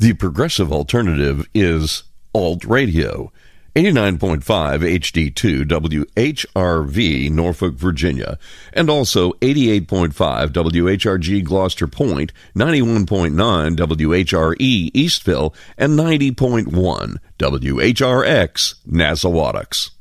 The progressive alternative is Alt Radio. 89.5 HD2 WHRV, Norfolk, Virginia, and also 88.5 WHRG, Gloucester Point, 91.9 WHRE, Eastville, and 90.1 WHRX, Nassau-Wattocks.